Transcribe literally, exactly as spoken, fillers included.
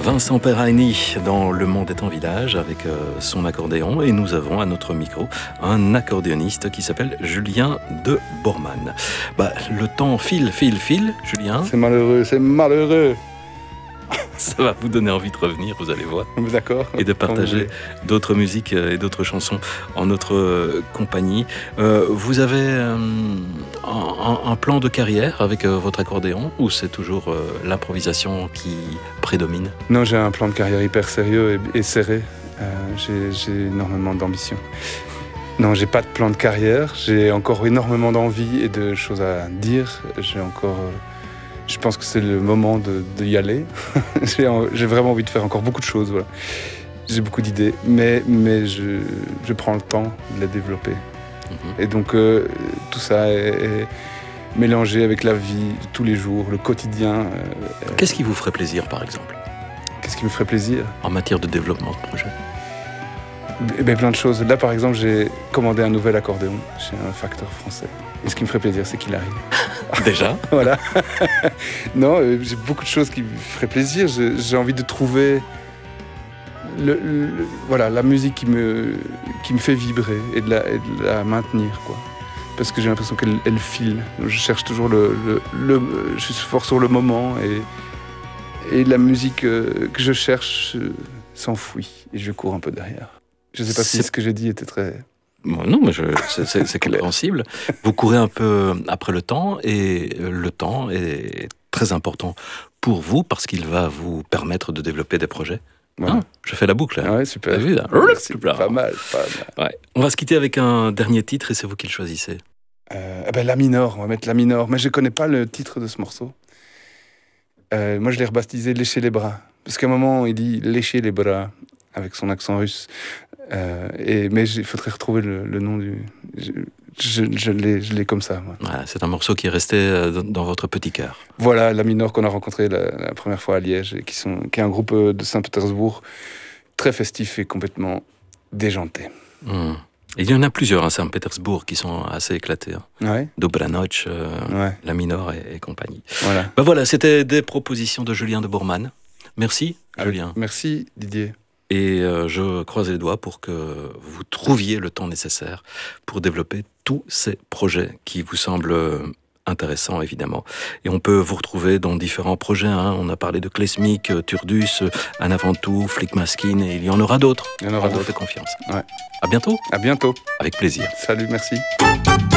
Vincent Perraini dans Le Monde est en village avec euh, son accordéon, et nous avons à notre micro un accordéoniste qui s'appelle Julien de Bormann. Bah, le temps file, file, file, Julien. C'est malheureux, c'est malheureux. Ça va vous donner envie de revenir, vous allez voir. D'accord. Et de partager d'autres musiques et d'autres chansons en notre euh, compagnie. Euh, vous avez euh, un, un plan de carrière avec euh, votre accordéon, ou c'est toujours euh, l'improvisation qui prédomine? Non, j'ai un plan de carrière hyper sérieux et, et serré. Euh, j'ai, j'ai énormément d'ambition. Non, j'ai pas de plan de carrière. J'ai encore énormément d'envie et de choses à dire. J'ai encore... Euh, Je pense que c'est le moment de, de y aller. j'ai, j'ai vraiment envie de faire encore beaucoup de choses. Voilà. J'ai beaucoup d'idées, mais, mais je, je prends le temps de les développer. Mm-hmm. Et donc, euh, tout ça est, est mélangé avec la vie de tous les jours, le quotidien. Euh, Qu'est-ce qui vous ferait plaisir, par exemple? Qu'est-ce qui me ferait plaisir? En matière de développement de projet? Eh bien, plein de choses. Là, par exemple, j'ai commandé un nouvel accordéon chez un facteur français. Et ce qui me ferait plaisir, c'est qu'il arrive. Déjà? Voilà. Non, euh, j'ai beaucoup de choses qui me feraient plaisir. J'ai, j'ai envie de trouver le, le, voilà, la musique qui me, qui me fait vibrer et de la, et de la maintenir, quoi. Parce que j'ai l'impression qu'elle elle file. Je cherche toujours le, le, le... Je suis fort sur le moment et, et la musique que je cherche s'enfuit et je cours un peu derrière. Je ne sais pas c'est... si ce que j'ai dit était très... Bon, non, mais je, c'est, c'est, c'est compréhensible. Vous courez un peu après le temps, et le temps est très important pour vous parce qu'il va vous permettre de développer des projets. Ouais. Ah, je fais la boucle. Hein. Ouais, super. T'as vu, là? C'est pas mal, pas mal. Ouais. On va se quitter avec un dernier titre, et c'est vous qui le choisissez. Euh, eh ben, La Minor, on va mettre La Minor. Mais je ne connais pas le titre de ce morceau. Euh, moi, je l'ai rebaptisé Lécher les bras. Parce qu'à un moment, il dit Lécher les bras, avec son accent russe. Euh, et, mais il faudrait retrouver le, le nom du... Je, je, je, l'ai, je l'ai comme ça. Moi. Voilà, c'est un morceau qui est resté dans, dans votre petit cœur. Voilà, La Minor qu'on a rencontré la, la première fois à Liège, et qui, sont, qui est un groupe de Saint-Pétersbourg très festif et complètement déjanté. Mmh. Il y en a plusieurs à Saint-Pétersbourg qui sont assez éclatés. Hein. Ouais. Dobranoc, euh, ouais. La Minor et, et compagnie. Voilà. Ben voilà, c'était des propositions de Julien de Bormann. Merci, Avec, Julien. Merci, Didier. Et euh, je croise les doigts pour que vous trouviez le temps nécessaire pour développer tous ces projets qui vous semblent intéressants, évidemment. Et on peut vous retrouver dans différents projets. Hein. On a parlé de Klesmik, Turdus, Un Avant-Tout, Flick Maskin, et il y en aura d'autres. Il y en aura on d'autres. vous fait confiance. Ouais. À bientôt. À bientôt. Avec plaisir. Salut, merci.